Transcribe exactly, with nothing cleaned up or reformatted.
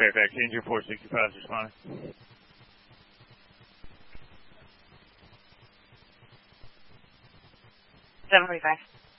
Fairfax, Angel four sixty-five is responding. seven forty-five.